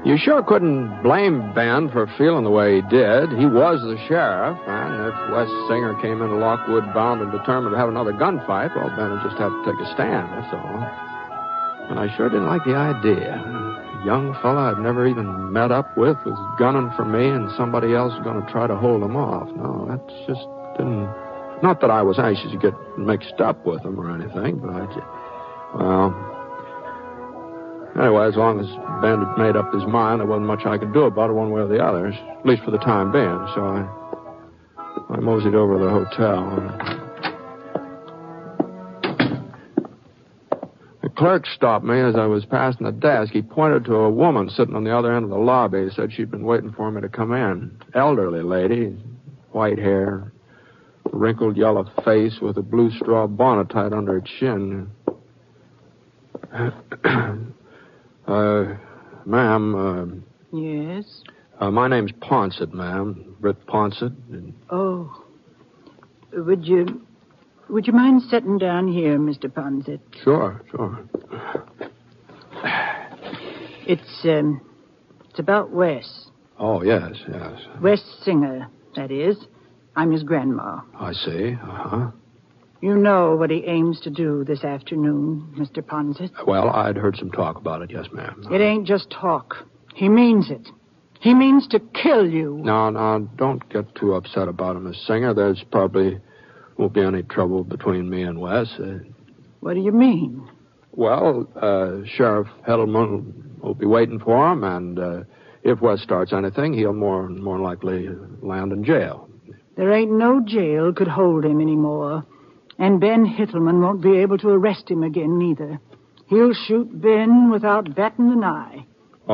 You sure couldn't blame Ben for feeling the way he did. He was the sheriff, and if Wes Singer came into Lockwood bound and determined to have another gunfight, well, Ben would just have to take a stand, that's all. And I sure didn't like the idea. A young fella I'd never even met up with was gunning for me, and somebody else was going to try to hold him off. No, that just didn't... Not that I was anxious to get mixed up with him or anything, but I just... Well... Anyway, as long as Ben had made up his mind, there wasn't much I could do about it one way or the other, at least for the time being. So I moseyed over to the hotel. The clerk stopped me as I was passing the desk. He pointed to a woman sitting on the other end of the lobby. He said she'd been waiting for me to come in. Elderly lady, white hair, wrinkled yellow face with a blue straw bonnet tied under her chin. Ma'am. Yes? My name's Ponsett, ma'am. Britt Ponsett. Oh. Would you mind sitting down here, Mr. Ponsett? Sure. It's about Wes. Oh, yes. Wes Singer, that is. I'm his grandma. I see. Uh-huh. You know what he aims to do this afternoon, Mr. Ponsett? Well, I'd heard some talk about it, yes, ma'am. It ain't just talk. He means it. He means to kill you. No, don't get too upset about it, Miss Singer. There's probably won't be any trouble between me and Wes. What do you mean? Well, Sheriff Heddleman will be waiting for him, and if Wes starts anything, he'll more likely land in jail. There ain't no jail could hold him anymore. And Ben Hittleman won't be able to arrest him again, neither. He'll shoot Ben without batting an eye.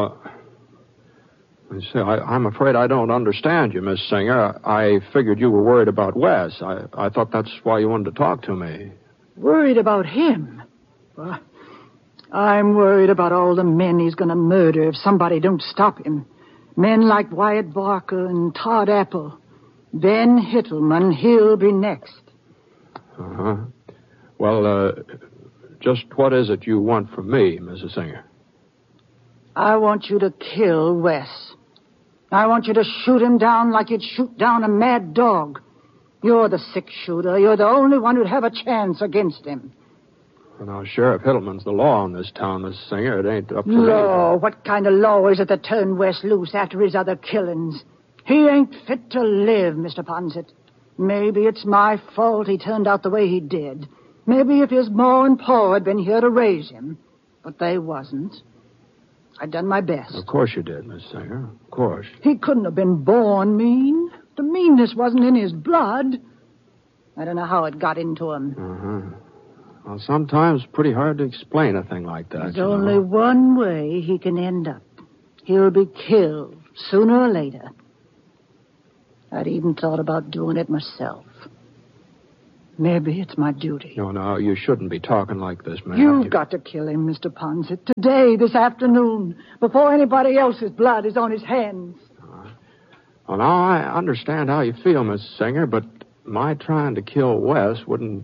I'm afraid I don't understand you, Miss Singer. I figured you were worried about Wes. I thought that's why you wanted to talk to me. Worried about him? Well, I'm worried about all the men he's going to murder if somebody don't stop him. Men like Wyatt Barker and Todd Apple. Ben Hittleman, he'll be next. Uh-huh. Well, just what is it you want from me, Mrs. Singer? I want you to kill Wes. I want you to shoot him down like you'd shoot down a mad dog. You're the six-shooter. You're the only one who'd have a chance against him. Well, now, Sheriff Hittleman's the law in this town, Miss Singer. It ain't up to Law? What kind of law is it that turned Wes loose after his other killings? He ain't fit to live, Mr. Ponsett. Maybe it's my fault he turned out the way he did. Maybe if his ma and pa had been here to raise him. But they wasn't. I done my best. Of course you did, Miss Singer. Of course. He couldn't have been born mean. The meanness wasn't in his blood. I don't know how it got into him. Uh-huh. Well, sometimes it's pretty hard to explain a thing like that. There's only one way he can end up. He'll be killed sooner or later. I'd even thought about doing it myself. Maybe it's my duty. No, you shouldnly be talking like this, ma'am. You've got to kill him, Mr. Ponsett. Today, this afternoon, before anybody else's blood is on his hands. Well, now, I understand how you feel, Miss Singer, but my trying to kill Wes wouldn't...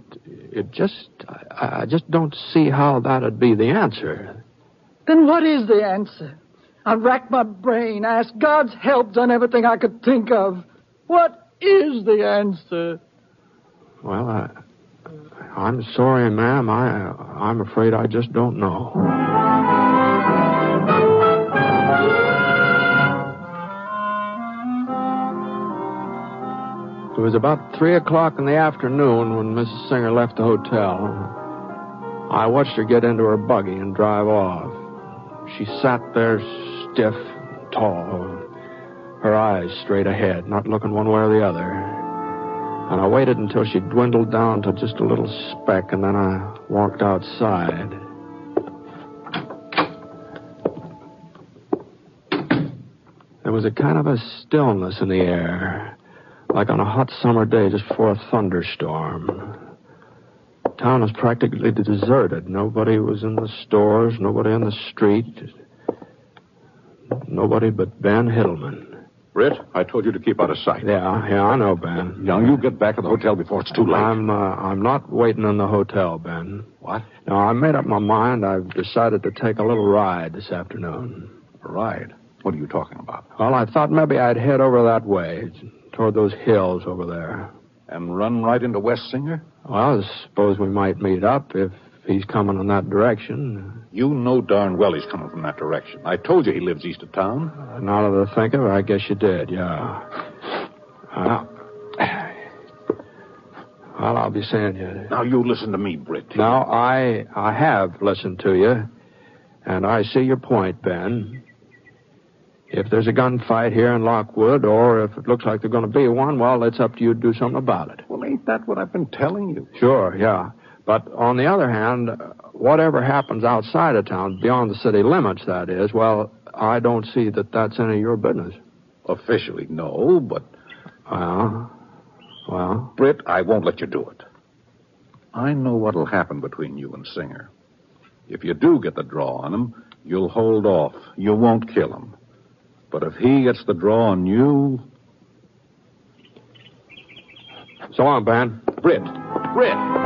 I just don't see how that'd be the answer. Then what is the answer? I've racked my brain, asked God's help, done everything I could think of. What is the answer? Well, I'm sorry, ma'am. I'm afraid I just don't know. It was about 3 o'clock in the afternoon when Mrs. Singer left the hotel. I watched her get into her buggy and drive off. She sat there stiff, tall, her eyes straight ahead, not looking one way or the other. And I waited until she dwindled down to just a little speck, and then I walked outside. There was a kind of a stillness in the air, like on a hot summer day just before a thunderstorm. The town was practically deserted. Nobody was in the stores, nobody in the street. Nobody but Ben Hittleman. Britt, I told you to keep out of sight. Yeah, I know, Ben. Now, you get back to the hotel before it's too late. I'm not waiting in the hotel, Ben. What? No, I made up my mind. I've decided to take a little ride this afternoon. A ride? What are you talking about? Well, I thought maybe I'd head over that way, toward those hills over there. And run right into West Singer? Well, I suppose we might meet up if he's coming in that direction. You know darn well he's coming from that direction. I told you he lives east of town. Now that I think of it, I guess you did, yeah. Well, I'll be seeing you. Now, you listen to me, Britt. Now, I have listened to you, and I see your point, Ben. If there's a gunfight here in Lockwood, or if it looks like there's going to be one, well, it's up to you to do something about it. Well, ain't that what I've been telling you? Sure, yeah. But on the other hand, whatever happens outside of town, beyond the city limits, that is, well, I don't see that that's any of your business. Officially, no, but... Well? Britt, I won't let you do it. I know what'll happen between you and Singer. If you do get the draw on him, you'll hold off. You won't kill him. But if he gets the draw on you... So long, Ben. Britt!